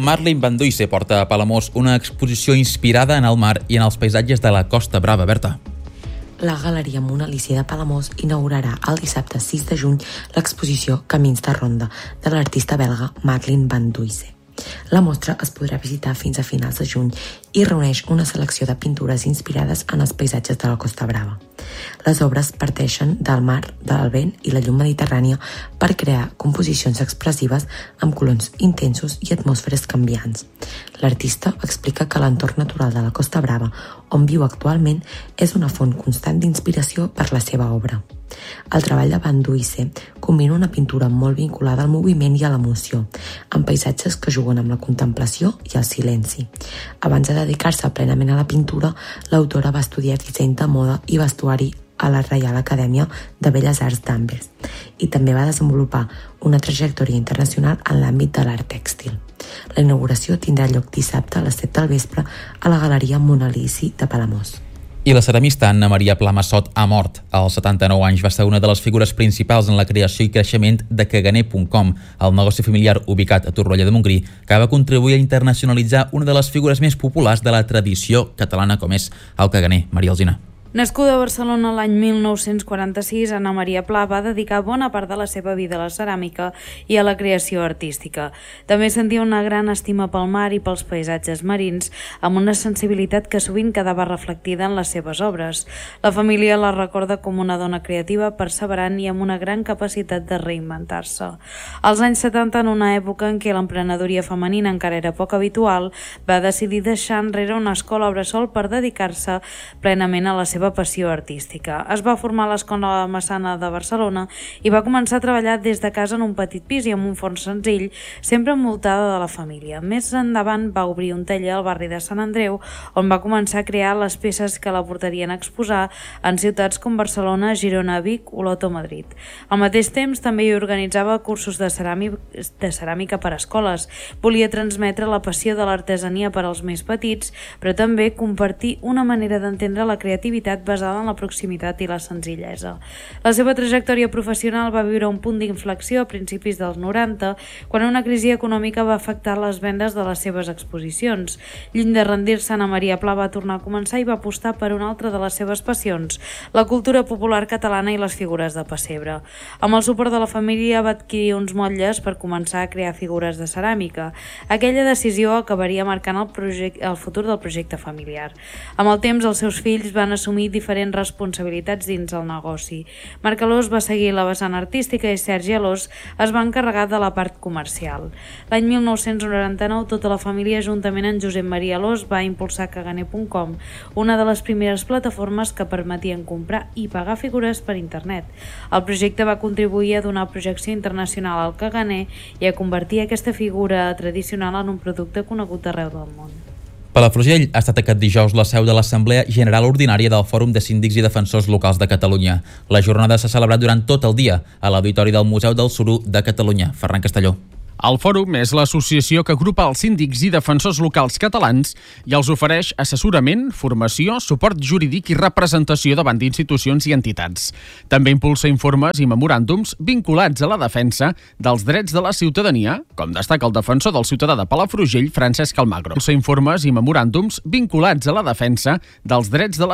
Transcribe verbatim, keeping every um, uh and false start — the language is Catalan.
Marlene Van Duyse porta a Palamós una exposició inspirada en el mar i en els paisatges de la Costa Brava. Berta. La Galeria Mona Lisa de Palamós inaugurarà el dissabte sis de juny l'exposició Camins de Ronda de l'artista belga Marlene Van Duyse. La mostra es podrà visitar fins a finals de juny i reuneix una selecció de pintures inspirades en els paisatges de la Costa Brava. Les obres parteixen del mar, del vent i la llum mediterrània per crear composicions expressives amb colors intensos i atmosferes canviants. L'artista explica que l'entorn natural de la Costa Brava, on viu actualment, és una font constant d'inspiració per la seva obra. El treball de Van Duyse combina una pintura molt vinculada al moviment i a l'emoció, amb paisatges que juguen amb la contemplació i el silenci. Abans de dedicar-se plenament a la pintura, l'autora va estudiar disseny de moda i vestuari a la Reial Acadèmia de Belles Arts d'Anvers i també va desenvolupar una trajectòria internacional en l'àmbit de l'art tèxtil. La inauguració tindrà lloc dissabte a les set del vespre a la Galeria Mona Lisa de Palamós. I la ceramista Anna Maria Pla Massot ha mort. Als setanta-nou anys va ser una de les figures principals en la creació i creixement de Caganer punt com, el negoci familiar ubicat a Torroella de Montgrí, que va contribuir a internacionalitzar una de les figures més populars de la tradició catalana com és el Caganer. Maria Alsina. Nascuda a Barcelona l'any mil nou-cents quaranta-sis, Anna Maria Pla va dedicar bona part de la seva vida a la ceràmica i a la creació artística. També sentia una gran estima pel mar i pels paisatges marins, amb una sensibilitat que sovint quedava reflectida en les seves obres. La família la recorda com una dona creativa, perseverant i amb una gran capacitat de reinventar-se. Als anys setanta, en una època en què l'emprenedoria femenina encara era poc habitual, va decidir deixar enrere una escola bressol per dedicar-se plenament a la seva passió artística. Es va formar a l'Escola Massana de Barcelona i va començar a treballar des de casa en un petit pis i amb un forn senzill, sempre envoltada de la família. Més endavant va obrir un taller al barri de Sant Andreu, on va començar a crear les peces que la portarien a exposar en ciutats com Barcelona, Girona, Vic, Olot o Madrid. Al mateix temps també hi organitzava cursos de ceràmica, de ceràmica per a escoles. Volia transmetre la passió de l'artesania per als més petits, però també compartir una manera d'entendre la creativitat basada en la proximitat i la senzillesa. La seva trajectòria professional va viure un punt d'inflexió a principis dels noranta, quan una crisi econòmica va afectar les vendes de les seves exposicions. Lluny de rendir-se, Anna Maria Pla va tornar a començar i va apostar per una altra de les seves passions, la cultura popular catalana i les figures de pessebre. Amb el suport de la família va adquirir uns motlles per començar a crear figures de ceràmica. Aquella decisió acabaria marcant el, projecte, el futur del projecte familiar. Amb el temps, els seus fills van assumir diferents responsabilitats dins el negoci. Marc Alòs va seguir la vessant artística i Sergi Alòs es va encarregar de la part comercial. L'any mil nou-cents noranta-nou, tota la família, juntament amb Josep Maria Alòs, va impulsar Caganer punt com, una de les primeres plataformes que permetien comprar i pagar figures per internet. El projecte va contribuir a donar projecció internacional al Caganer i a convertir aquesta figura tradicional en un producte conegut arreu del món. Palafrugell ha estat aquest dijous la seu de l'Assemblea General Ordinària del Fòrum de Síndics i Defensors Locals de Catalunya. La jornada s'ha celebrat durant tot el dia a l'Auditori del Museu del Suro de Catalunya. Ferran Castelló. El Fòrum és l'associació que agrupa els síndics i defensors locals catalans i els ofereix assessorament, formació, suport jurídic i representació davant d'institucions i entitats. També impulsa informes i memoràndums vinculats a la defensa dels drets de la ciutadania, com destaca el defensor del ciutadà de Palafrugell, Francesc Almagro. Impulsa informes i memoràndums vinculats a la defensa dels drets de la